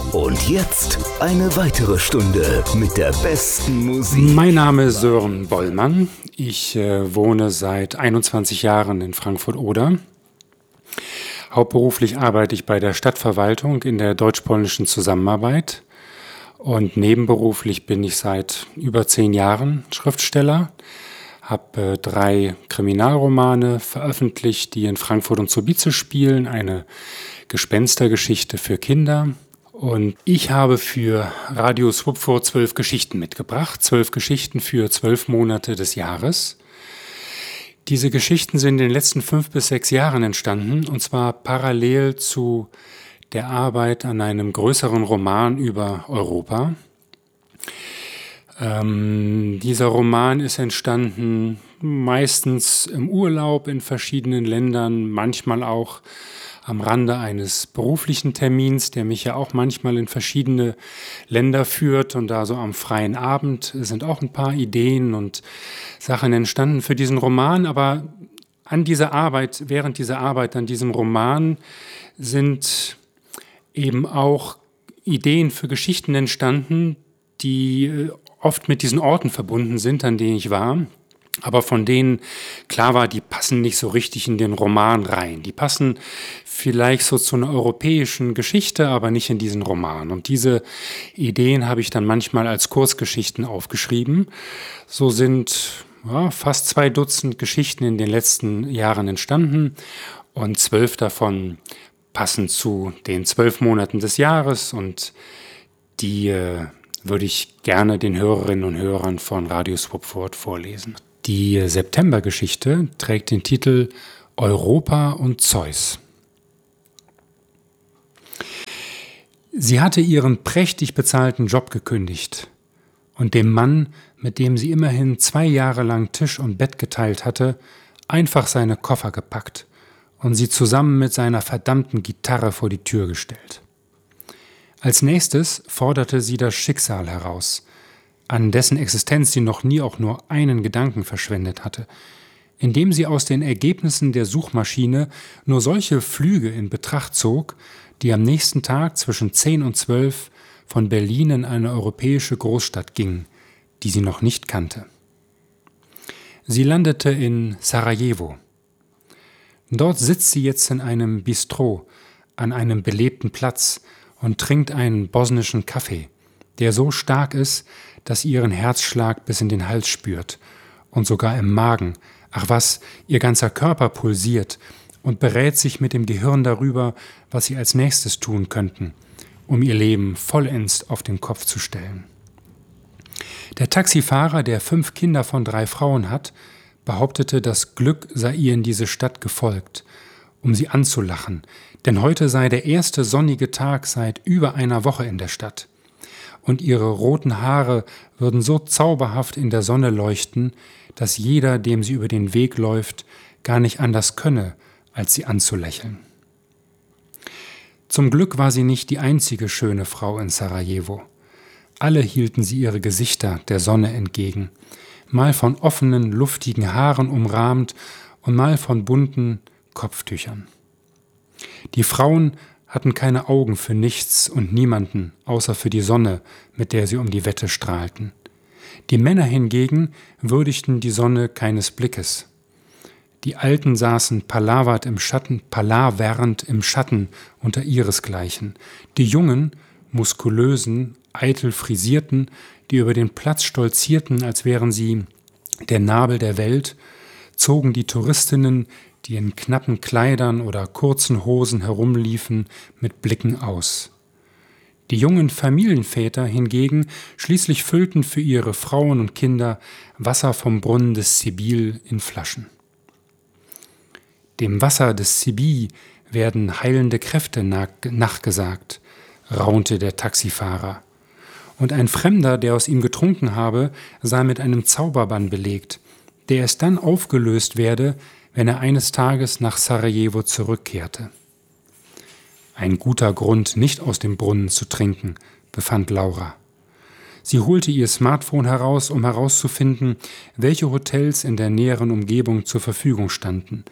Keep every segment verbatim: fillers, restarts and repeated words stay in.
Und jetzt eine weitere Stunde mit der besten Musik. Mein Name ist Sören Bollmann. Ich äh, wohne seit einundzwanzig Jahren in Frankfurt-Oder. Hauptberuflich arbeite ich bei der Stadtverwaltung in der deutsch-polnischen Zusammenarbeit. Und nebenberuflich bin ich seit über zehn Jahren Schriftsteller. Habe äh, drei Kriminalromane veröffentlicht, die in Frankfurt und Subice spielen. Eine Gespenstergeschichte für Kinder. Und ich habe für Radio Swupfurt zwölf Geschichten mitgebracht. Zwölf Geschichten für zwölf Monate des Jahres. Diese Geschichten sind in den letzten fünf bis sechs Jahren entstanden. Und zwar parallel zu der Arbeit an einem größeren Roman über Europa. Ähm, dieser Roman ist entstanden meistens im Urlaub in verschiedenen Ländern, manchmal auch am Rande eines beruflichen Termins, der mich ja auch manchmal in verschiedene Länder führt. Und da so am freien Abend sind auch ein paar Ideen und Sachen entstanden für diesen Roman. Aber an dieser Arbeit, während dieser Arbeit an diesem Roman sind eben auch Ideen für Geschichten entstanden, die oft mit diesen Orten verbunden sind, an denen ich war. Aber von denen klar war, die passen nicht so richtig in den Roman rein. Die passen vielleicht so zu einer europäischen Geschichte, aber nicht in diesen Roman. Und diese Ideen habe ich dann manchmal als Kurzgeschichten aufgeschrieben. So sind ja, fast zwei Dutzend Geschichten in den letzten Jahren entstanden und zwölf davon passen zu den zwölf Monaten des Jahres. Und die äh, würde ich gerne den Hörerinnen und Hörern von Radio Swupfurt vorlesen. Die Septembergeschichte trägt den Titel Europa und Zeus. Sie hatte ihren prächtig bezahlten Job gekündigt und dem Mann, mit dem sie immerhin zwei Jahre lang Tisch und Bett geteilt hatte, einfach seine Koffer gepackt und sie zusammen mit seiner verdammten Gitarre vor die Tür gestellt. Als nächstes forderte sie das Schicksal heraus, an dessen Existenz sie noch nie auch nur einen Gedanken verschwendet hatte, indem sie aus den Ergebnissen der Suchmaschine nur solche Flüge in Betracht zog, die am nächsten Tag zwischen zehn und zwölf von Berlin in eine europäische Großstadt gingen, die sie noch nicht kannte. Sie landete in Sarajevo. Dort sitzt sie jetzt in einem Bistro an einem belebten Platz und trinkt einen bosnischen Kaffee, der so stark ist, dass sie ihren Herzschlag bis in den Hals spürt und sogar im Magen, ach was, ihr ganzer Körper pulsiert und berät sich mit dem Gehirn darüber, was sie als nächstes tun könnten, um ihr Leben vollends auf den Kopf zu stellen. Der Taxifahrer, der fünf Kinder von drei Frauen hat, behauptete, das Glück sei ihr in diese Stadt gefolgt, um sie anzulachen, denn heute sei der erste sonnige Tag seit über einer Woche in der Stadt. Und ihre roten Haare würden so zauberhaft in der Sonne leuchten, dass jeder, dem sie über den Weg läuft, gar nicht anders könne, als sie anzulächeln. Zum Glück war sie nicht die einzige schöne Frau in Sarajevo. Alle hielten sie ihre Gesichter der Sonne entgegen, mal von offenen, luftigen Haaren umrahmt und mal von bunten Kopftüchern. Die Frauen hatten keine Augen für nichts und niemanden, außer für die Sonne, mit der sie um die Wette strahlten. Die Männer hingegen würdigten die Sonne keines Blickes. Die Alten saßen palavert im Schatten, palavernd im Schatten unter ihresgleichen. Die Jungen, muskulösen, eitel frisierten, die über den Platz stolzierten, als wären sie der Nabel der Welt, zogen die Touristinnen, die in knappen Kleidern oder kurzen Hosen herumliefen, mit Blicken aus. Die jungen Familienväter hingegen schließlich füllten für ihre Frauen und Kinder Wasser vom Brunnen des Sibil in Flaschen. Dem Wasser des Sibil werden heilende Kräfte nachgesagt, raunte der Taxifahrer. Und ein Fremder, der aus ihm getrunken habe, sei mit einem Zauberbann belegt, der erst dann aufgelöst werde, wenn er eines Tages nach Sarajevo zurückkehrte. Ein guter Grund, nicht aus dem Brunnen zu trinken, befand Laura. Sie holte ihr Smartphone heraus, um herauszufinden, welche Hotels in der näheren Umgebung zur Verfügung standen.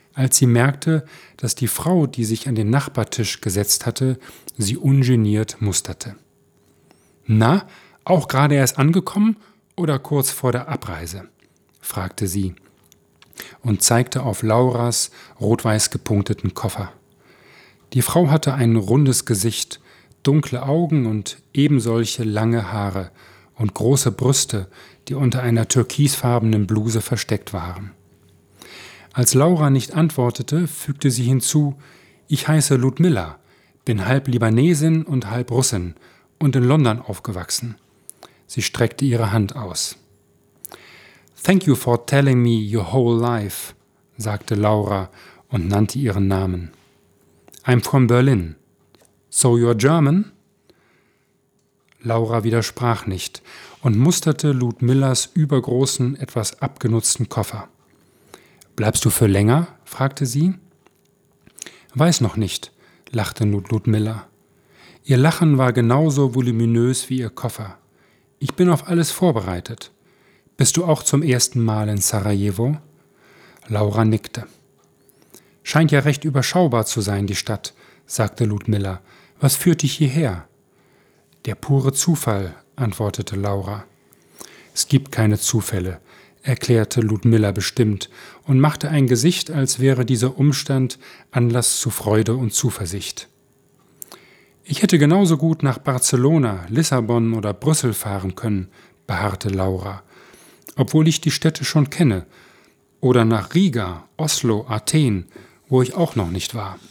als sie merkte, dass die Frau, die sich an den Nachbartisch gesetzt hatte, sie ungeniert musterte. »Na, auch gerade erst angekommen oder kurz vor der Abreise?« fragte sie und zeigte auf Lauras rot-weiß gepunkteten Koffer. Die Frau hatte ein rundes Gesicht, dunkle Augen und ebensolche lange Haare und große Brüste, die unter einer türkisfarbenen Bluse versteckt waren. Als Laura nicht antwortete, fügte sie hinzu: »Ich heiße Ludmilla, bin halb Libanesin und halb Russin und in London aufgewachsen.« Sie streckte ihre Hand aus. »Thank you for telling me your whole life«, sagte Laura und nannte ihren Namen. »I'm from Berlin. So you're German?« Laura widersprach nicht und musterte Ludmillas übergroßen, etwas abgenutzten Koffer. »Bleibst du für länger?« fragte sie. »Weiß noch nicht«, lachte Ludmilla. Ihr Lachen war genauso voluminös wie ihr Koffer. »Ich bin auf alles vorbereitet. Bist du auch zum ersten Mal in Sarajevo?« Laura nickte. »Scheint ja recht überschaubar zu sein, die Stadt«, sagte Ludmilla. »Was führt dich hierher?« »Der pure Zufall«, antwortete Laura. »Es gibt keine Zufälle«, erklärte Ludmilla bestimmt und machte ein Gesicht, als wäre dieser Umstand Anlass zu Freude und Zuversicht. »Ich hätte genauso gut nach Barcelona, Lissabon oder Brüssel fahren können«, beharrte Laura, »obwohl ich die Städte schon kenne. Oder nach Riga, Oslo, Athen, wo ich auch noch nicht war.«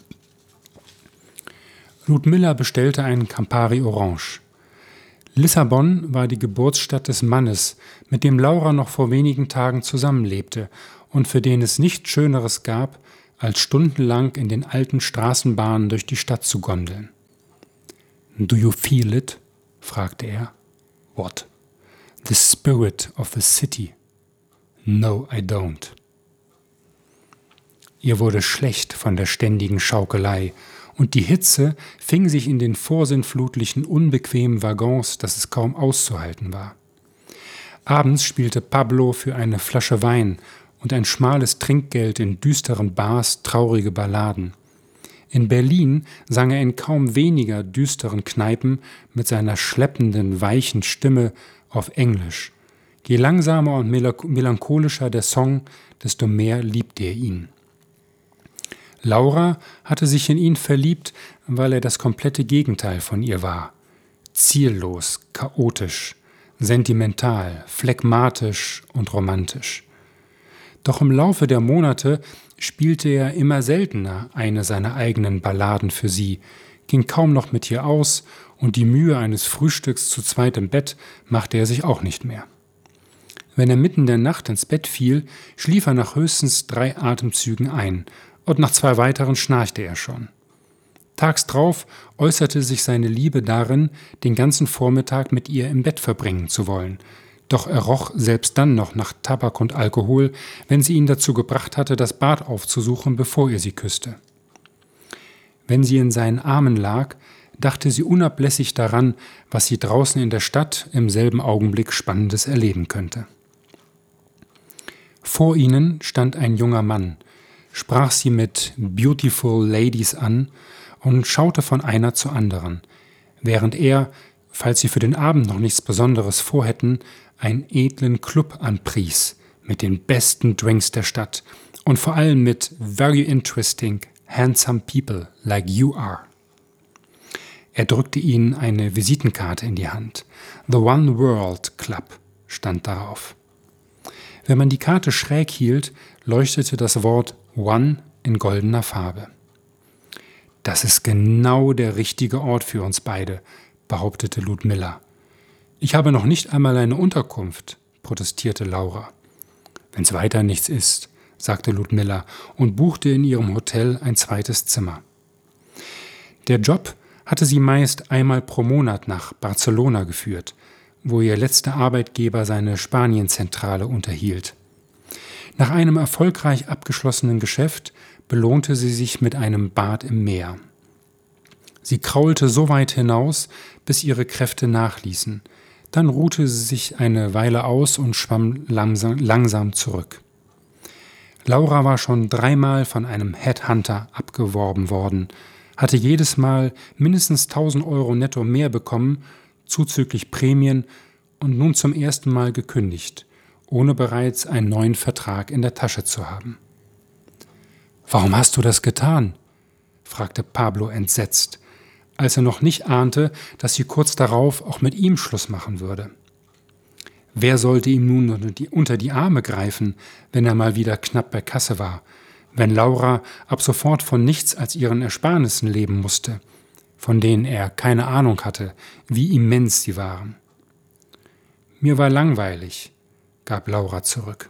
Ludmilla bestellte einen Campari Orange. Lissabon war die Geburtsstadt des Mannes, mit dem Laura noch vor wenigen Tagen zusammenlebte und für den es nichts Schöneres gab, als stundenlang in den alten Straßenbahnen durch die Stadt zu gondeln. »Do you feel it?« fragte er. »What?« »The spirit of the city.« »No, I don't.« Ihr wurde schlecht von der ständigen Schaukelei, und die Hitze fing sich in den vorsinnflutlichen, unbequemen Waggons, dass es kaum auszuhalten war. Abends spielte Pablo für eine Flasche Wein und ein schmales Trinkgeld in düsteren Bars traurige Balladen. In Berlin sang er in kaum weniger düsteren Kneipen mit seiner schleppenden, weichen Stimme auf Englisch. Je langsamer und melancholischer der Song, desto mehr liebte er ihn. Laura hatte sich in ihn verliebt, weil er das komplette Gegenteil von ihr war. Ziellos, chaotisch, sentimental, phlegmatisch und romantisch. Doch im Laufe der Monate spielte er immer seltener eine seiner eigenen Balladen für sie, ging kaum noch mit ihr aus und die Mühe eines Frühstücks zu zweit im Bett machte er sich auch nicht mehr. Wenn er mitten in der Nacht ins Bett fiel, schlief er nach höchstens drei Atemzügen ein, und nach zwei weiteren schnarchte er schon. Tags drauf äußerte sich seine Liebe darin, den ganzen Vormittag mit ihr im Bett verbringen zu wollen, doch er roch selbst dann noch nach Tabak und Alkohol, wenn sie ihn dazu gebracht hatte, das Bad aufzusuchen, bevor er sie küsste. Wenn sie in seinen Armen lag, dachte sie unablässig daran, was sie draußen in der Stadt im selben Augenblick Spannendes erleben könnte. Vor ihnen stand ein junger Mann, sprach sie mit »Beautiful Ladies« an und schaute von einer zur anderen, während er, falls sie für den Abend noch nichts Besonderes vorhätten, einen edlen Club anpries mit den besten Drinks der Stadt und vor allem mit »very interesting, handsome people like you are«. Er drückte ihnen eine Visitenkarte in die Hand. »The One World Club« stand darauf. Wenn man die Karte schräg hielt, leuchtete das Wort »One« in goldener Farbe. »Das ist genau der richtige Ort für uns beide«, behauptete Ludmilla. »Ich habe noch nicht einmal eine Unterkunft«, protestierte Laura. »Wenn's weiter nichts ist«, sagte Ludmilla und buchte in ihrem Hotel ein zweites Zimmer. Der Job hatte sie meist einmal pro Monat nach Barcelona geführt, wo ihr letzter Arbeitgeber seine Spanienzentrale unterhielt. Nach einem erfolgreich abgeschlossenen Geschäft belohnte sie sich mit einem Bad im Meer. Sie kraulte so weit hinaus, bis ihre Kräfte nachließen. Dann ruhte sie sich eine Weile aus und schwamm langsam, langsam zurück. Laura war schon dreimal von einem Headhunter abgeworben worden, hatte jedes Mal mindestens tausend Euro netto mehr bekommen, zuzüglich Prämien, und nun zum ersten Mal gekündigt, ohne bereits einen neuen Vertrag in der Tasche zu haben. »Warum hast du das getan?« fragte Pablo entsetzt, als er noch nicht ahnte, dass sie kurz darauf auch mit ihm Schluss machen würde. Wer sollte ihm nun unter die Arme greifen, wenn er mal wieder knapp bei Kasse war, wenn Laura ab sofort von nichts als ihren Ersparnissen leben musste, von denen er keine Ahnung hatte, wie immens sie waren? »Mir war langweilig«, gab Laura zurück.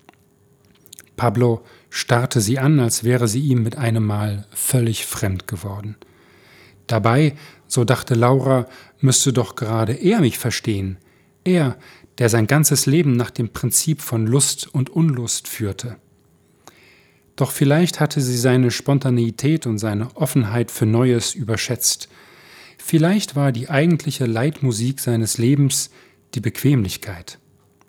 Pablo starrte sie an, als wäre sie ihm mit einem Mal völlig fremd geworden. Dabei, so dachte Laura, müsste doch gerade er mich verstehen, er, der sein ganzes Leben nach dem Prinzip von Lust und Unlust führte. Doch vielleicht hatte sie seine Spontaneität und seine Offenheit für Neues überschätzt. Vielleicht war die eigentliche Leitmusik seines Lebens die Bequemlichkeit.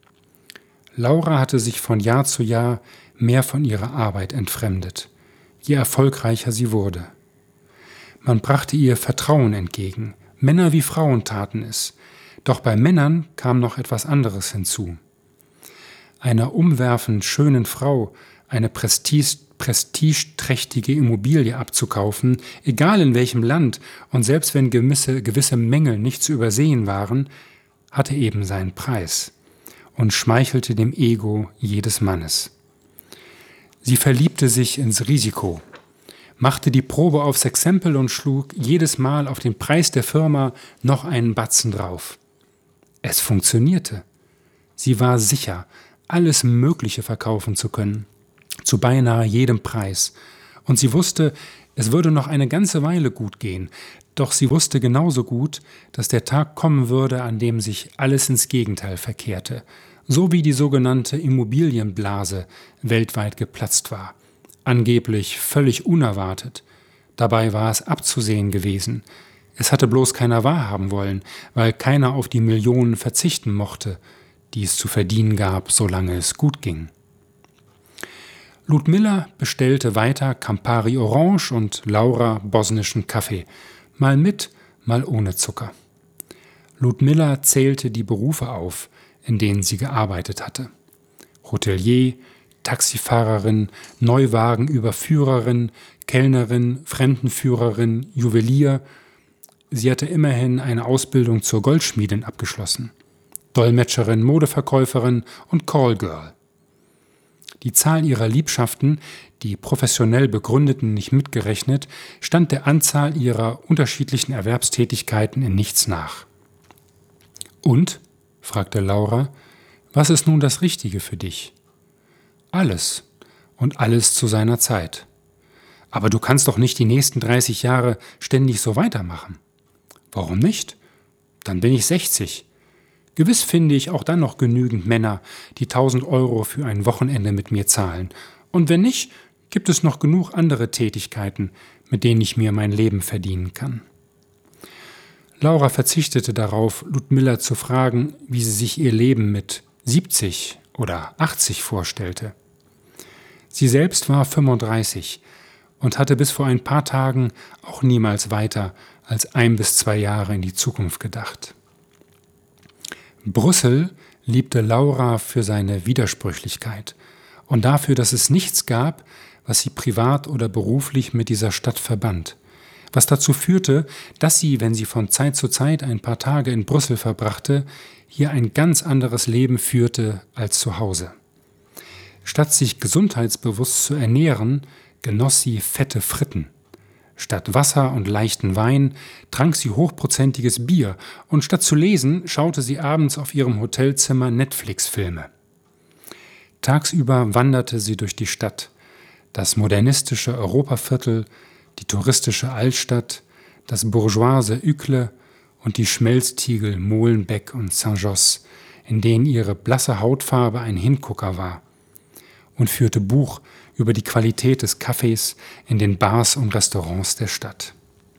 Laura hatte sich von Jahr zu Jahr mehr von ihrer Arbeit entfremdet, je erfolgreicher sie wurde. Man brachte ihr Vertrauen entgegen, Männer wie Frauen taten es, doch bei Männern kam noch etwas anderes hinzu. Einer umwerfend schönen Frau eine Prestige, prestigeträchtige Immobilie abzukaufen, egal in welchem Land und selbst wenn gewisse, gewisse Mängel nicht zu übersehen waren, hatte eben seinen Preis und schmeichelte dem Ego jedes Mannes. Sie verliebte sich ins Risiko, machte die Probe aufs Exempel und schlug jedes Mal auf den Preis der Firma noch einen Batzen drauf. Es funktionierte. Sie war sicher, alles Mögliche verkaufen zu können, zu beinahe jedem Preis. Und sie wusste, es würde noch eine ganze Weile gut gehen, doch sie wusste genauso gut, dass der Tag kommen würde, an dem sich alles ins Gegenteil verkehrte, so wie die sogenannte Immobilienblase weltweit geplatzt war. Angeblich völlig unerwartet. Dabei war es abzusehen gewesen. Es hatte bloß keiner wahrhaben wollen, weil keiner auf die Millionen verzichten mochte, die es zu verdienen gab, solange es gut ging. Ludmilla bestellte weiter Campari Orange und Laura bosnischen Kaffee, mal mit, mal ohne Zucker. Ludmilla zählte die Berufe auf, in denen sie gearbeitet hatte. Hotelier, Taxifahrerin, Neuwagenüberführerin, Kellnerin, Fremdenführerin, Juwelier. Sie hatte immerhin eine Ausbildung zur Goldschmiedin abgeschlossen. Dolmetscherin, Modeverkäuferin und Callgirl. Die Zahl ihrer Liebschaften, die professionell begründeten nicht mitgerechnet, stand der Anzahl ihrer unterschiedlichen Erwerbstätigkeiten in nichts nach. »Und?«, fragte Laura, »was ist nun das Richtige für dich?« »Alles und alles zu seiner Zeit. Aber du kannst doch nicht die nächsten dreißig Jahre ständig so weitermachen.« »Warum nicht? Dann bin ich sechzig. Gewiss finde ich auch dann noch genügend Männer, die tausend Euro für ein Wochenende mit mir zahlen. Und wenn nicht, gibt es noch genug andere Tätigkeiten, mit denen ich mir mein Leben verdienen kann.« Laura verzichtete darauf, Ludmilla zu fragen, wie sie sich ihr Leben mit siebzig oder achtzig vorstellte. Sie selbst war fünfunddreißig und hatte bis vor ein paar Tagen auch niemals weiter als ein bis zwei Jahre in die Zukunft gedacht. Brüssel liebte Laura für seine Widersprüchlichkeit und dafür, dass es nichts gab, was sie privat oder beruflich mit dieser Stadt verband, was dazu führte, dass sie, wenn sie von Zeit zu Zeit ein paar Tage in Brüssel verbrachte, hier ein ganz anderes Leben führte als zu Hause. Statt sich gesundheitsbewusst zu ernähren, genoss sie fette Fritten. Statt Wasser und leichten Wein trank sie hochprozentiges Bier und statt zu lesen, schaute sie abends auf ihrem Hotelzimmer Netflix-Filme. Tagsüber wanderte sie durch die Stadt, das modernistische Europaviertel, die touristische Altstadt, das bourgeoise Uccle und die Schmelztiegel Molenbeek und Saint-Josse, in denen ihre blasse Hautfarbe ein Hingucker war, und führte Buch über die Qualität des Kaffees in den Bars und Restaurants der Stadt.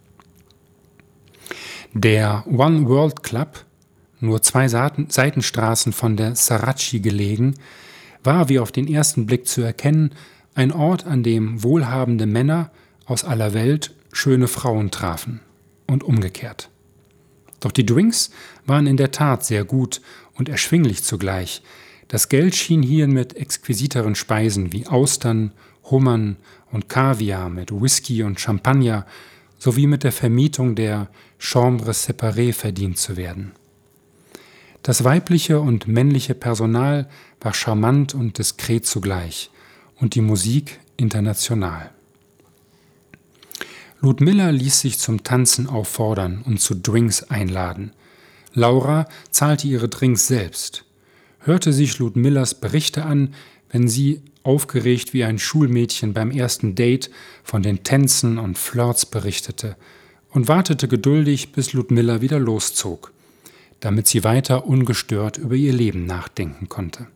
Der One World Club, nur zwei Seitenstraßen von der Saraci gelegen, war, wie auf den ersten Blick zu erkennen, ein Ort, an dem wohlhabende Männer aus aller Welt schöne Frauen trafen und umgekehrt. Doch die Drinks waren in der Tat sehr gut und erschwinglich zugleich. Das Geld schien hier mit exquisiteren Speisen wie Austern, Hummern und Kaviar, mit Whisky und Champagner sowie mit der Vermietung der Chambre séparée verdient zu werden. Das weibliche und männliche Personal war charmant und diskret zugleich und die Musik international. Ludmilla ließ sich zum Tanzen auffordern und zu Drinks einladen. Laura zahlte ihre Drinks selbst, hörte sich Ludmillas Berichte an, wenn sie, aufgeregt wie ein Schulmädchen beim ersten Date, von den Tänzen und Flirts berichtete und wartete geduldig, bis Ludmilla wieder loszog, damit sie weiter ungestört über ihr Leben nachdenken konnte.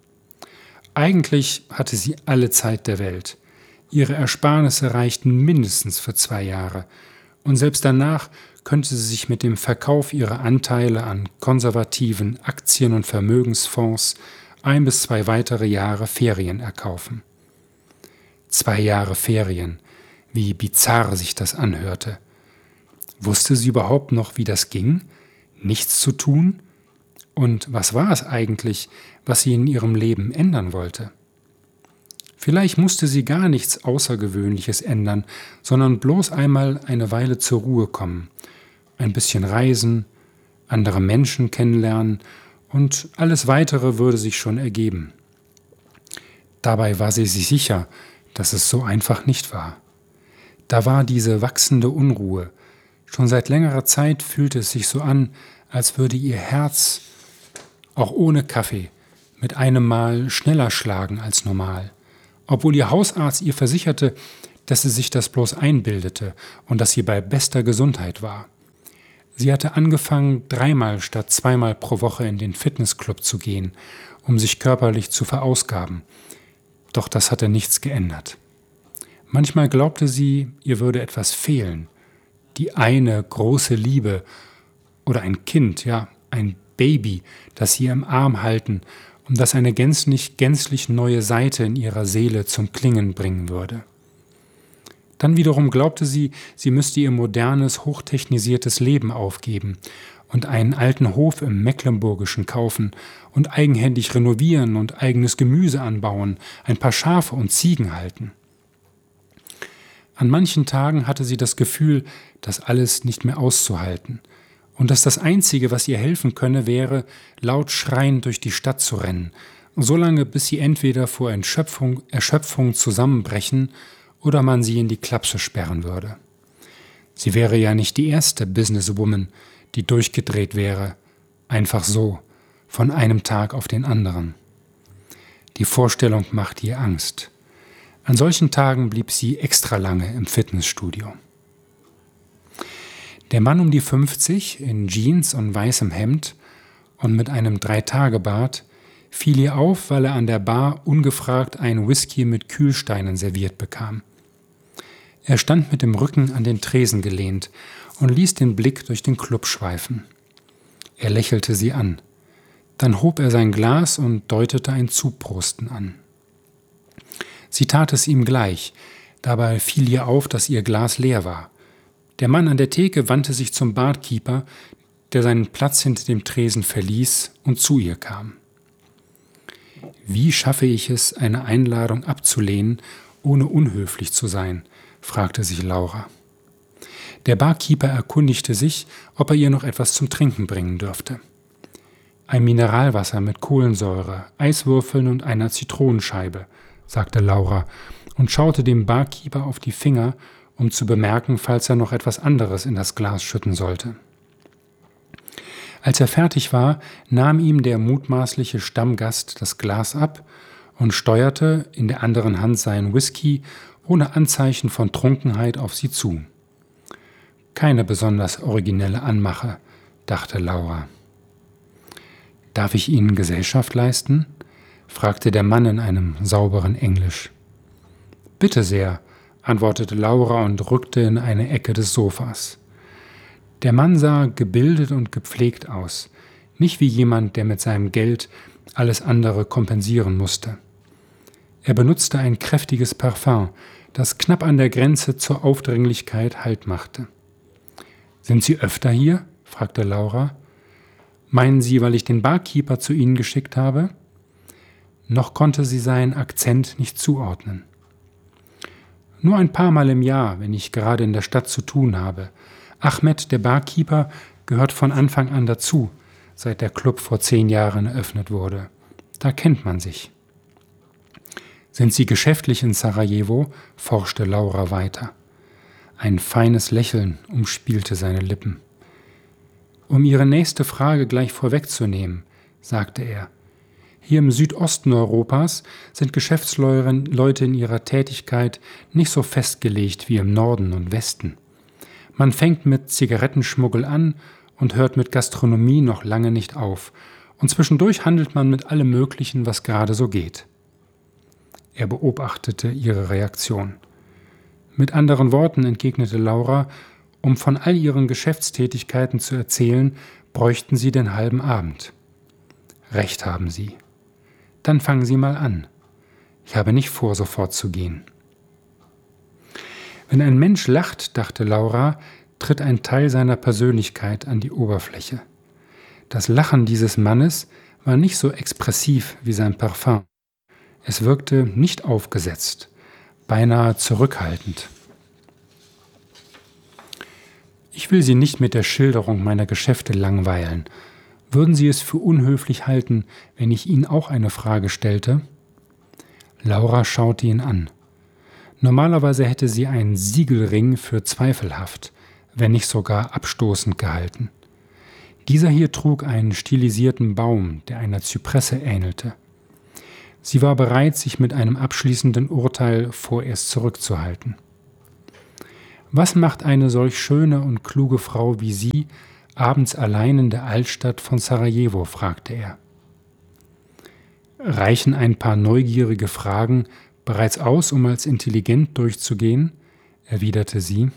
Eigentlich hatte sie alle Zeit der Welt. Ihre Ersparnisse reichten mindestens für zwei Jahre und selbst danach könnte sie sich mit dem Verkauf ihrer Anteile an konservativen Aktien- und Vermögensfonds ein bis zwei weitere Jahre Ferien erkaufen. Zwei Jahre Ferien, wie bizarr sich das anhörte. Wusste sie überhaupt noch, wie das ging? Nichts zu tun? Und was war es eigentlich, was sie in ihrem Leben ändern wollte? Vielleicht musste sie gar nichts Außergewöhnliches ändern, sondern bloß einmal eine Weile zur Ruhe kommen, ein bisschen reisen, andere Menschen kennenlernen und alles Weitere würde sich schon ergeben. Dabei war sie sich sicher, dass es so einfach nicht war. Da war diese wachsende Unruhe. Schon seit längerer Zeit fühlte es sich so an, als würde ihr Herz, auch ohne Kaffee, mit einem Mal schneller schlagen als normal. Obwohl ihr Hausarzt ihr versicherte, dass sie sich das bloß einbildete und dass sie bei bester Gesundheit war. Sie hatte angefangen, dreimal statt zweimal pro Woche in den Fitnessclub zu gehen, um sich körperlich zu verausgaben. Doch das hatte nichts geändert. Manchmal glaubte sie, ihr würde etwas fehlen. Die eine große Liebe oder ein Kind, ja, ein Baby, das sie im Arm halten und das eine gänzlich, gänzlich neue Seite in ihrer Seele zum Klingen bringen würde. Dann wiederum glaubte sie, sie müsste ihr modernes, hochtechnisiertes Leben aufgeben und einen alten Hof im Mecklenburgischen kaufen und eigenhändig renovieren und eigenes Gemüse anbauen, ein paar Schafe und Ziegen halten. An manchen Tagen hatte sie das Gefühl, das alles nicht mehr auszuhalten und dass das Einzige, was ihr helfen könne, wäre, laut schreiend durch die Stadt zu rennen, solange bis sie entweder vor Erschöpfung, Erschöpfung zusammenbrechen oder man sie in die Klapse sperren würde. Sie wäre ja nicht die erste Businesswoman, die durchgedreht wäre, einfach so, von einem Tag auf den anderen. Die Vorstellung machte ihr Angst. An solchen Tagen blieb sie extra lange im Fitnessstudio. Der Mann um die fünfzig, in Jeans und weißem Hemd und mit einem Dreitagebart, fiel ihr auf, weil er an der Bar ungefragt einen Whisky mit Kühlsteinen serviert bekam. Er stand mit dem Rücken an den Tresen gelehnt und ließ den Blick durch den Club schweifen. Er lächelte sie an. Dann hob er sein Glas und deutete ein Zuprosten an. Sie tat es ihm gleich, dabei fiel ihr auf, dass ihr Glas leer war. Der Mann an der Theke wandte sich zum Barkeeper, der seinen Platz hinter dem Tresen verließ und zu ihr kam. »Wie schaffe ich es, eine Einladung abzulehnen, ohne unhöflich zu sein?« fragte sich Laura. Der Barkeeper erkundigte sich, ob er ihr noch etwas zum Trinken bringen dürfte. »Ein Mineralwasser mit Kohlensäure, Eiswürfeln und einer Zitronenscheibe«, sagte Laura und schaute dem Barkeeper auf die Finger, um zu bemerken, falls er noch etwas anderes in das Glas schütten sollte. Als er fertig war, nahm ihm der mutmaßliche Stammgast das Glas ab und steuerte in der anderen Hand seinen Whisky ohne Anzeichen von Trunkenheit auf sie zu. Keine besonders originelle Anmache, dachte Laura. »Darf ich Ihnen Gesellschaft leisten?« fragte der Mann in einem sauberen Englisch. »Bitte sehr«, antwortete Laura und rückte in eine Ecke des Sofas. Der Mann sah gebildet und gepflegt aus, nicht wie jemand, der mit seinem Geld alles andere kompensieren musste. Er benutzte ein kräftiges Parfum, das knapp an der Grenze zur Aufdringlichkeit Halt machte. »Sind Sie öfter hier?« fragte Laura. »Meinen Sie, weil ich den Barkeeper zu Ihnen geschickt habe?« Noch konnte sie seinen Akzent nicht zuordnen. »Nur ein paar Mal im Jahr, wenn ich gerade in der Stadt zu tun habe. Ahmed, der Barkeeper, gehört von Anfang an dazu, seit der Club vor zehn Jahren eröffnet wurde. Da kennt man sich.« »Sind Sie geschäftlich in Sarajevo?« forschte Laura weiter. Ein feines Lächeln umspielte seine Lippen. »Um Ihre nächste Frage gleich vorwegzunehmen«, sagte er, »hier im Südosten Europas sind Geschäftsleute in ihrer Tätigkeit nicht so festgelegt wie im Norden und Westen. Man fängt mit Zigarettenschmuggel an und hört mit Gastronomie noch lange nicht auf, und zwischendurch handelt man mit allem Möglichen, was gerade so geht.« Er beobachtete ihre Reaktion. Mit anderen Worten entgegnete Laura, um von all ihren Geschäftstätigkeiten zu erzählen, bräuchten sie den halben Abend. »Recht haben Sie. Dann fangen Sie mal an. Ich habe nicht vor, sofort zu gehen.« Wenn ein Mensch lacht, dachte Laura, tritt ein Teil seiner Persönlichkeit an die Oberfläche. Das Lachen dieses Mannes war nicht so expressiv wie sein Parfum. Es wirkte nicht aufgesetzt, beinahe zurückhaltend. »Ich will Sie nicht mit der Schilderung meiner Geschäfte langweilen. Würden Sie es für unhöflich halten, wenn ich Ihnen auch eine Frage stellte?« Laura schaute ihn an. Normalerweise hätte sie einen Siegelring für zweifelhaft, wenn nicht sogar abstoßend gehalten. Dieser hier trug einen stilisierten Baum, der einer Zypresse ähnelte. Sie war bereit, sich mit einem abschließenden Urteil vorerst zurückzuhalten. »Was macht eine solch schöne und kluge Frau wie Sie abends allein in der Altstadt von Sarajevo?« fragte er. »Reichen ein paar neugierige Fragen bereits aus, um als intelligent durchzugehen?« erwiderte sie.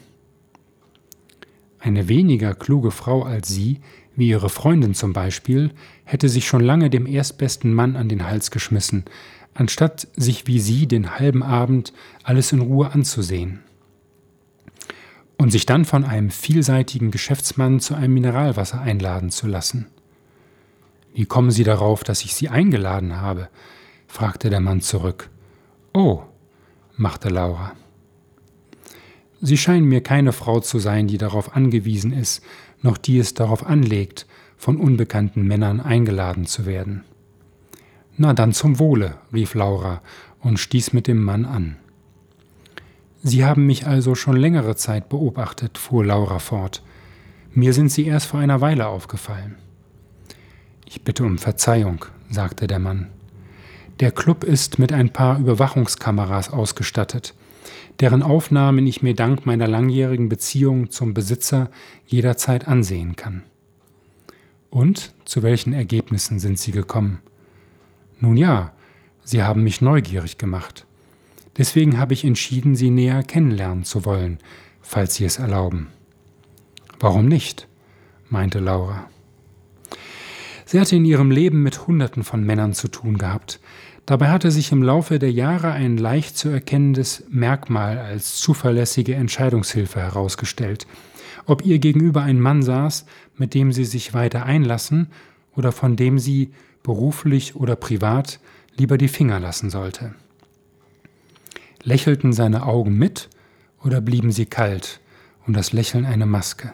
Eine weniger kluge Frau als sie, wie ihre Freundin zum Beispiel, hätte sich schon lange dem erstbesten Mann an den Hals geschmissen, anstatt sich wie sie den halben Abend alles in Ruhe anzusehen. Und sich dann von einem vielseitigen Geschäftsmann zu einem Mineralwasser einladen zu lassen. »Wie kommen Sie darauf, dass ich Sie eingeladen habe?« fragte der Mann zurück. »Oh«, machte Laura. »Sie scheinen mir keine Frau zu sein, die darauf angewiesen ist, noch die es darauf anlegt, von unbekannten Männern eingeladen zu werden.« »Na dann zum Wohle«, rief Laura und stieß mit dem Mann an. »Sie haben mich also schon längere Zeit beobachtet«, fuhr Laura fort. »Mir sind Sie erst vor einer Weile aufgefallen.« »Ich bitte um Verzeihung«, sagte der Mann. »Der Club ist mit ein paar Überwachungskameras ausgestattet, deren Aufnahmen ich mir dank meiner langjährigen Beziehung zum Besitzer jederzeit ansehen kann.« »Und zu welchen Ergebnissen sind Sie gekommen?« »Nun ja, Sie haben mich neugierig gemacht. Deswegen habe ich entschieden, Sie näher kennenlernen zu wollen, falls Sie es erlauben.« »Warum nicht?«, meinte Laura. Sie hatte in ihrem Leben mit Hunderten von Männern zu tun gehabt. Dabei hatte sich im Laufe der Jahre ein leicht zu erkennendes Merkmal als zuverlässige Entscheidungshilfe herausgestellt. Ob ihr gegenüber ein Mann saß, mit dem sie sich weiter einlassen oder von dem sie, beruflich oder privat, lieber die Finger lassen sollte. Lächelten seine Augen mit oder blieben sie kalt und das Lächeln eine Maske?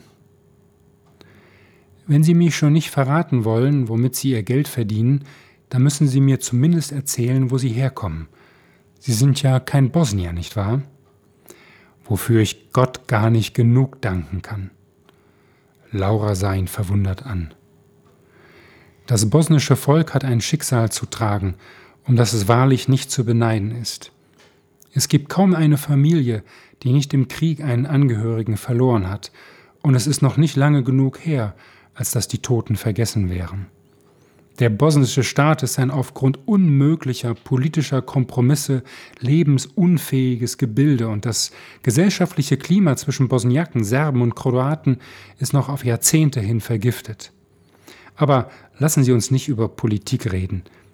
»Wenn Sie mich schon nicht verraten wollen, womit Sie Ihr Geld verdienen, dann müssen Sie mir zumindest erzählen, wo Sie herkommen. Sie sind ja kein Bosnier, nicht wahr?« »Wofür ich Gott gar nicht genug danken kann.« Laura sah ihn verwundert an. »Das bosnische Volk hat ein Schicksal zu tragen, um das es wahrlich nicht zu beneiden ist. Es gibt kaum eine Familie, die nicht im Krieg einen Angehörigen verloren hat, und es ist noch nicht lange genug her, als dass die Toten vergessen wären. Der bosnische Staat ist ein aufgrund unmöglicher politischer Kompromisse lebensunfähiges Gebilde, und das gesellschaftliche Klima zwischen Bosniaken, Serben und Kroaten ist noch auf Jahrzehnte hin vergiftet. Aber lassen Sie uns nicht über Politik reden.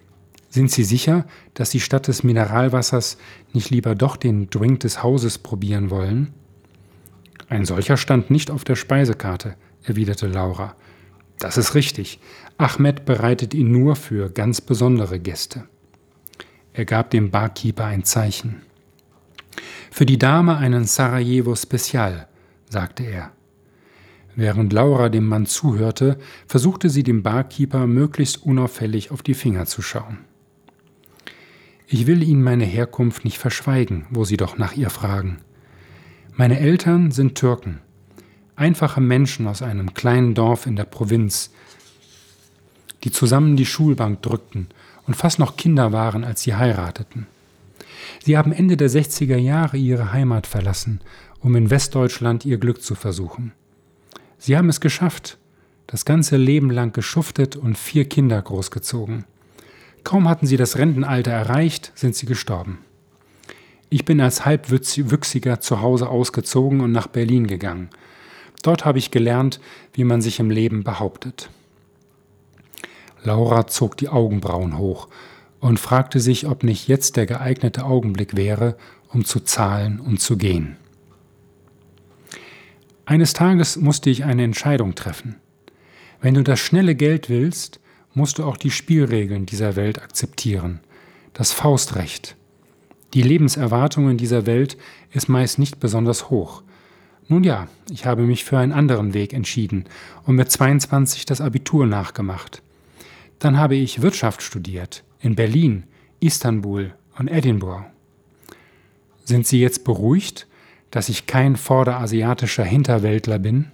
Sind Sie sicher, dass Sie statt des Mineralwassers nicht lieber doch den Drink des Hauses probieren wollen? Ein solcher stand nicht auf der Speisekarte, erwiderte Laura. Das ist richtig. Ahmed bereitet ihn nur für ganz besondere Gäste. Er gab dem Barkeeper ein Zeichen. Für die Dame einen Sarajevo Special, sagte er. Während Laura dem Mann zuhörte, versuchte sie dem Barkeeper möglichst unauffällig auf die Finger zu schauen. Ich will Ihnen meine Herkunft nicht verschweigen, wo Sie doch nach ihr fragen. Meine Eltern sind Türken, einfache Menschen aus einem kleinen Dorf in der Provinz, die zusammen die Schulbank drückten und fast noch Kinder waren, als sie heirateten. Sie haben Ende der sechziger Jahre ihre Heimat verlassen, um in Westdeutschland ihr Glück zu versuchen. Sie haben es geschafft, das ganze Leben lang geschuftet und vier Kinder großgezogen. Kaum hatten sie das Rentenalter erreicht, sind sie gestorben. Ich bin als Halbwüchsiger zu Hause ausgezogen und nach Berlin gegangen. Dort habe ich gelernt, wie man sich im Leben behauptet. Laura zog die Augenbrauen hoch und fragte sich, ob nicht jetzt der geeignete Augenblick wäre, um zu zahlen und zu gehen. Eines Tages musste ich eine Entscheidung treffen. Wenn du das schnelle Geld willst, musst du auch die Spielregeln dieser Welt akzeptieren. Das Faustrecht. Die Lebenserwartung in dieser Welt ist meist nicht besonders hoch. Nun ja, ich habe mich für einen anderen Weg entschieden und mit zweiundzwanzig das Abitur nachgemacht. Dann habe ich Wirtschaft studiert, in Berlin, Istanbul und Edinburgh. Sind Sie jetzt beruhigt, dass ich kein vorderasiatischer Hinterwäldler bin?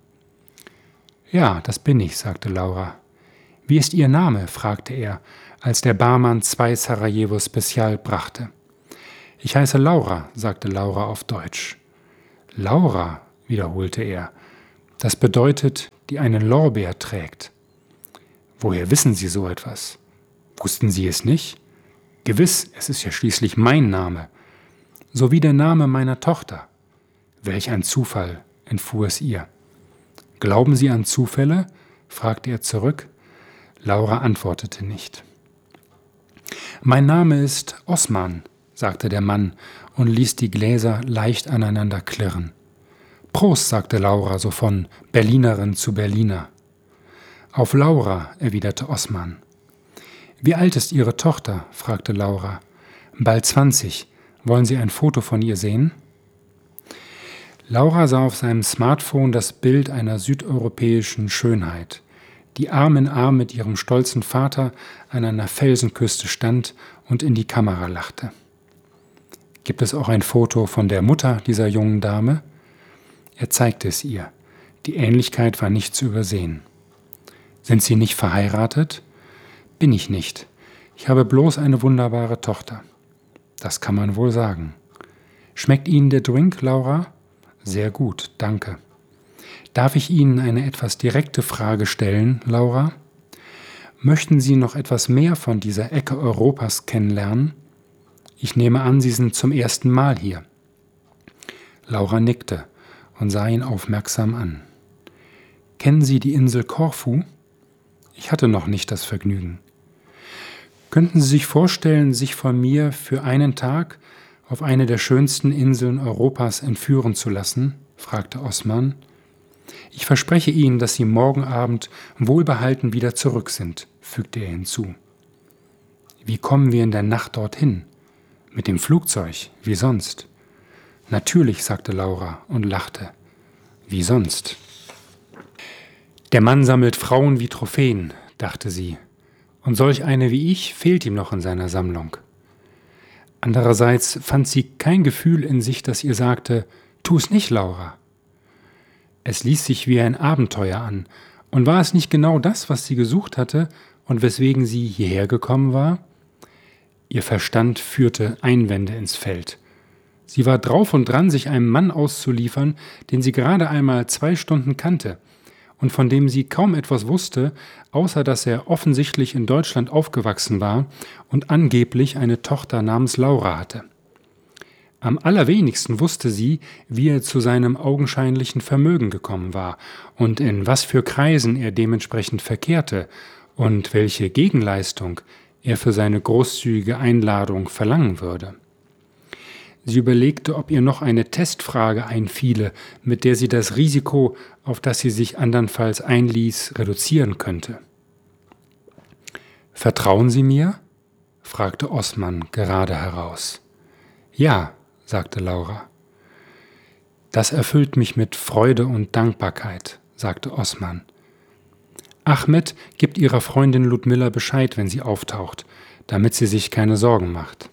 Ja, das bin ich, sagte Laura. Wie ist Ihr Name? Fragte er, als der Barmann zwei Sarajevo Special brachte. Ich heiße Laura, sagte Laura auf Deutsch. Laura, wiederholte er, das bedeutet, die einen Lorbeer trägt. Woher wissen Sie so etwas? Wussten Sie es nicht? Gewiss, es ist ja schließlich mein Name. Sowie der Name meiner Tochter. Welch ein Zufall, entfuhr es ihr. Glauben Sie an Zufälle? Fragte er zurück. Laura antwortete nicht. Mein Name ist Osman, sagte der Mann und ließ die Gläser leicht aneinander klirren. Prost, sagte Laura so von Berlinerin zu Berliner. Auf Laura, erwiderte Osman. Wie alt ist Ihre Tochter? Fragte Laura. Bald zwanzig. Wollen Sie ein Foto von ihr sehen? Laura sah auf seinem Smartphone das Bild einer südeuropäischen Schönheit, die Arm in Arm mit ihrem stolzen Vater an einer Felsenküste stand und in die Kamera lachte. Gibt es auch ein Foto von der Mutter dieser jungen Dame? Er zeigte es ihr. Die Ähnlichkeit war nicht zu übersehen. Sind Sie nicht verheiratet? Bin ich nicht. Ich habe bloß eine wunderbare Tochter. Das kann man wohl sagen. Schmeckt Ihnen der Drink, Laura? Sehr gut, danke. Darf ich Ihnen eine etwas direkte Frage stellen, Laura? Möchten Sie noch etwas mehr von dieser Ecke Europas kennenlernen? Ich nehme an, Sie sind zum ersten Mal hier. Laura nickte und sah ihn aufmerksam an. Kennen Sie die Insel Korfu? Ich hatte noch nicht das Vergnügen. Könnten Sie sich vorstellen, sich von mir für einen Tag auf eine der schönsten Inseln Europas entführen zu lassen? Fragte Osman. Ich verspreche Ihnen, dass Sie morgen Abend wohlbehalten wieder zurück sind, fügte er hinzu. Wie kommen wir in der Nacht dorthin? Mit dem Flugzeug, wie sonst? Natürlich, sagte Laura und lachte. Wie sonst? Der Mann sammelt Frauen wie Trophäen, dachte sie. Und solch eine wie ich fehlt ihm noch in seiner Sammlung. Andererseits fand sie kein Gefühl in sich, das ihr sagte, tu es nicht, Laura. Es ließ sich wie ein Abenteuer an, und war es nicht genau das, was sie gesucht hatte und weswegen sie hierher gekommen war? Ihr Verstand führte Einwände ins Feld. Sie war drauf und dran, sich einem Mann auszuliefern, den sie gerade einmal zwei Stunden kannte und von dem sie kaum etwas wusste, außer dass er offensichtlich in Deutschland aufgewachsen war und angeblich eine Tochter namens Laura hatte. Am allerwenigsten wusste sie, wie er zu seinem augenscheinlichen Vermögen gekommen war und in was für Kreisen er dementsprechend verkehrte und welche Gegenleistung er für seine großzügige Einladung verlangen würde. Sie überlegte, ob ihr noch eine Testfrage einfiele, mit der sie das Risiko, auf das sie sich andernfalls einließ, reduzieren könnte. »Vertrauen Sie mir?« fragte Osman gerade heraus. »Ja«, sagte Laura. »Das erfüllt mich mit Freude und Dankbarkeit«, sagte Osman. »Ahmed gibt Ihrer Freundin Ludmilla Bescheid, wenn sie auftaucht, damit sie sich keine Sorgen macht.«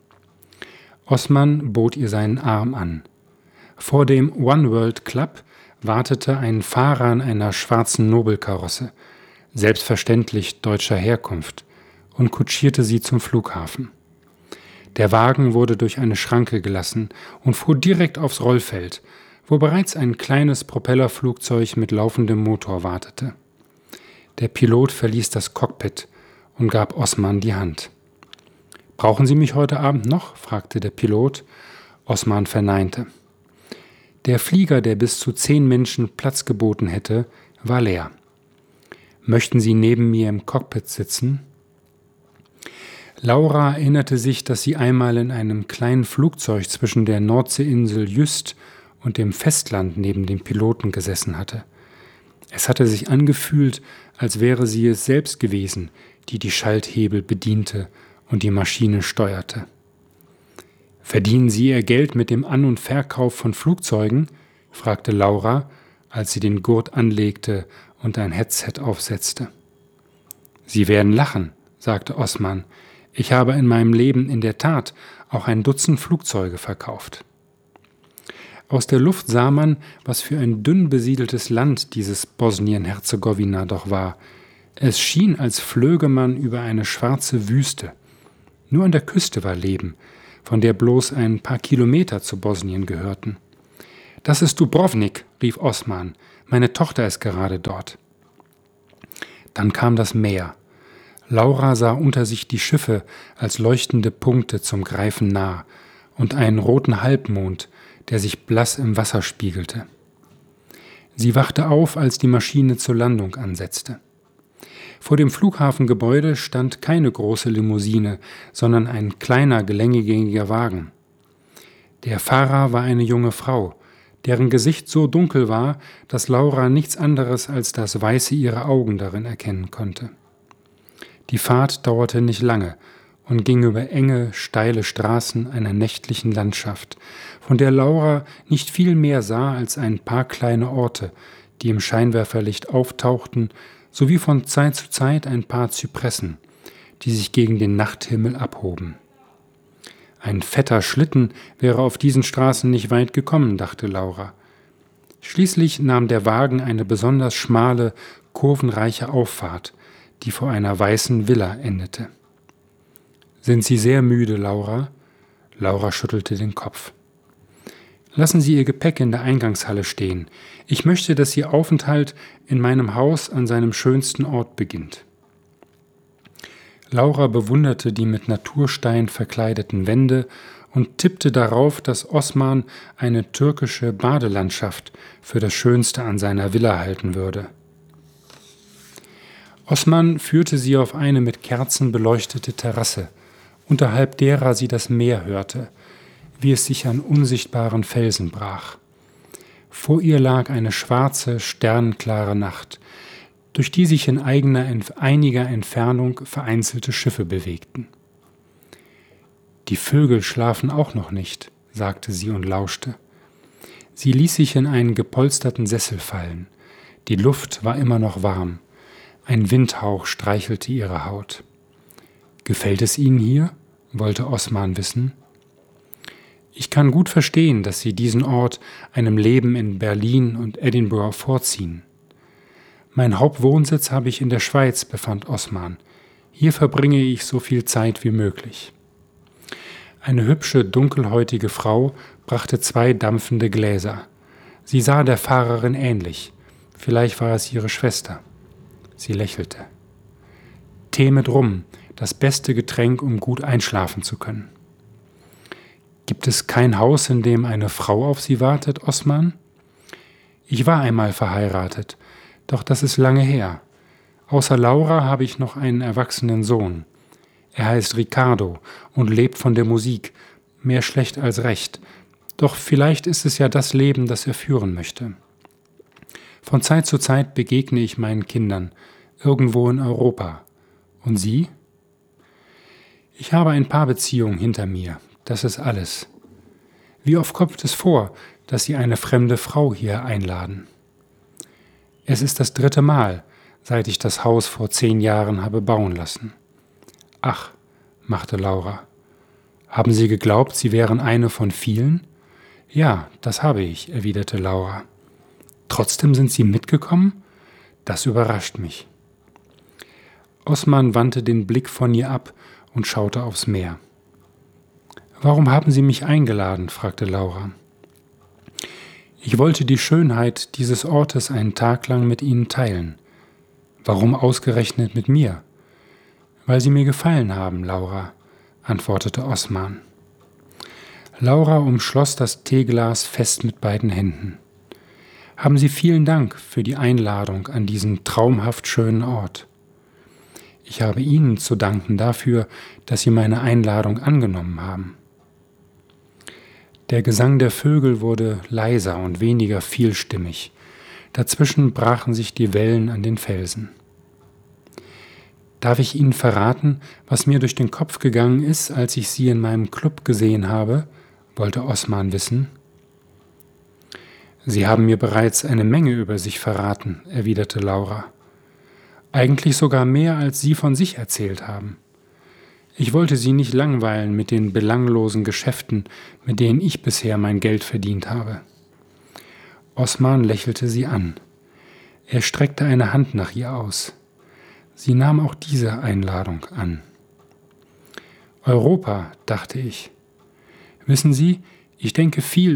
Osman bot ihr seinen Arm an. Vor dem One World Club wartete ein Fahrer in einer schwarzen Nobelkarosse, selbstverständlich deutscher Herkunft, und kutschierte sie zum Flughafen. Der Wagen wurde durch eine Schranke gelassen und fuhr direkt aufs Rollfeld, wo bereits ein kleines Propellerflugzeug mit laufendem Motor wartete. Der Pilot verließ das Cockpit und gab Osman die Hand. »Brauchen Sie mich heute Abend noch?« fragte der Pilot. Osman verneinte. Der Flieger, der bis zu zehn Menschen Platz geboten hätte, war leer. »Möchten Sie neben mir im Cockpit sitzen?« Laura erinnerte sich, dass sie einmal in einem kleinen Flugzeug zwischen der Nordseeinsel Jüst und dem Festland neben dem Piloten gesessen hatte. Es hatte sich angefühlt, als wäre sie es selbst gewesen, die die Schalthebel bediente und die Maschine steuerte. »Verdienen Sie Ihr Geld mit dem An- und Verkauf von Flugzeugen?« fragte Laura, als sie den Gurt anlegte und ein Headset aufsetzte. »Sie werden lachen«, sagte Osman. »Ich habe in meinem Leben in der Tat auch ein Dutzend Flugzeuge verkauft.« Aus der Luft sah man, was für ein dünn besiedeltes Land dieses Bosnien-Herzegowina doch war. Es schien, als flöge man über eine schwarze Wüste. Nur an der Küste war Leben, von der bloß ein paar Kilometer zu Bosnien gehörten. »Das ist Dubrovnik«, rief Osman. »Meine Tochter ist gerade dort.« Dann kam das Meer. Laura sah unter sich die Schiffe als leuchtende Punkte zum Greifen nah und einen roten Halbmond, der sich blass im Wasser spiegelte. Sie wachte auf, als die Maschine zur Landung ansetzte. Vor dem Flughafengebäude stand keine große Limousine, sondern ein kleiner, gelängigängiger Wagen. Der Fahrer war eine junge Frau, deren Gesicht so dunkel war, dass Laura nichts anderes als das Weiße ihrer Augen darin erkennen konnte. Die Fahrt dauerte nicht lange und ging über enge, steile Straßen einer nächtlichen Landschaft, von der Laura nicht viel mehr sah als ein paar kleine Orte, die im Scheinwerferlicht auftauchten, sowie von Zeit zu Zeit ein paar Zypressen, die sich gegen den Nachthimmel abhoben. Ein fetter Schlitten wäre auf diesen Straßen nicht weit gekommen, dachte Laura. Schließlich nahm der Wagen eine besonders schmale, kurvenreiche Auffahrt, die vor einer weißen Villa endete. »Sind Sie sehr müde, Laura?« Laura schüttelte den Kopf. »Lassen Sie Ihr Gepäck in der Eingangshalle stehen. Ich möchte, dass Ihr Aufenthalt in meinem Haus an seinem schönsten Ort beginnt.« Laura bewunderte die mit Naturstein verkleideten Wände und tippte darauf, dass Osman eine türkische Badelandschaft für das Schönste an seiner Villa halten würde. Osman führte sie auf eine mit Kerzen beleuchtete Terrasse, unterhalb derer sie das Meer hörte, wie es sich an unsichtbaren Felsen brach. Vor ihr lag eine schwarze, sternenklare Nacht, durch die sich in eigener, einiger Entfernung vereinzelte Schiffe bewegten. »Die Vögel schlafen auch noch nicht«, sagte sie und lauschte. Sie ließ sich in einen gepolsterten Sessel fallen. Die Luft war immer noch warm. Ein Windhauch streichelte ihre Haut. »Gefällt es Ihnen hier?« wollte Osman wissen. »Ich kann gut verstehen, dass Sie diesen Ort einem Leben in Berlin und Edinburgh vorziehen. Mein Hauptwohnsitz habe ich in der Schweiz«, befand Osman. »Hier verbringe ich so viel Zeit wie möglich.« Eine hübsche, dunkelhäutige Frau brachte zwei dampfende Gläser. Sie sah der Fahrerin ähnlich. Vielleicht war es ihre Schwester. Sie lächelte. »Tee mit Rum, das beste Getränk, um gut einschlafen zu können.« »Gibt es kein Haus, in dem eine Frau auf Sie wartet, Osman?« »Ich war einmal verheiratet, doch das ist lange her. Außer Laura habe ich noch einen erwachsenen Sohn. Er heißt Ricardo und lebt von der Musik, mehr schlecht als recht. Doch vielleicht ist es ja das Leben, das er führen möchte. Von Zeit zu Zeit begegne ich meinen Kindern, irgendwo in Europa. Und Sie? Ich habe ein paar Beziehungen hinter mir, das ist alles. Wie oft kommt es vor, dass Sie eine fremde Frau hier einladen? Es ist das dritte Mal, seit ich das Haus vor zehn Jahren habe bauen lassen. Ach, machte Laura. Haben Sie geglaubt, Sie wären eine von vielen? Ja, das habe ich, erwiderte Laura. Trotzdem sind Sie mitgekommen? Das überrascht mich. Osman wandte den Blick von ihr ab und schaute aufs Meer. »Warum haben Sie mich eingeladen?« fragte Laura. »Ich wollte die Schönheit dieses Ortes einen Tag lang mit Ihnen teilen. Warum ausgerechnet mit mir?« »Weil Sie mir gefallen haben, Laura«, antwortete Osman. Laura umschloss das Teeglas fest mit beiden Händen. »Haben Sie vielen Dank für die Einladung an diesen traumhaft schönen Ort. Ich habe Ihnen zu danken dafür, dass Sie meine Einladung angenommen haben.« Der Gesang der Vögel wurde leiser und weniger vielstimmig. Dazwischen brachen sich die Wellen an den Felsen. »Darf ich Ihnen verraten, was mir durch den Kopf gegangen ist, als ich Sie in meinem Club gesehen habe?« wollte Osman wissen. »Sie haben mir bereits eine Menge über sich verraten«, erwiderte Laura. »Eigentlich sogar mehr, als Sie von sich erzählt haben. Ich wollte Sie nicht langweilen mit den belanglosen Geschäften, mit denen ich bisher mein Geld verdient habe.« Osman lächelte sie an. Er streckte eine Hand nach ihr aus. Sie nahm auch diese Einladung an. »Europa«, dachte ich. »Wissen Sie, ich denke viel